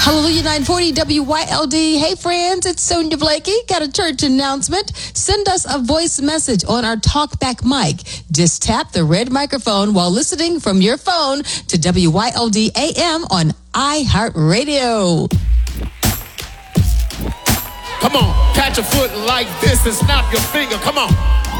Hallelujah 940 WYLD. Hey friends, it's Sonia Blakey. Got a church announcement. Send us a voice message on our talkback mic. Just tap the red microphone while listening from your phone to WYLD AM on iHeartRadio. Come on, catch a foot like this and snap your finger. Come on.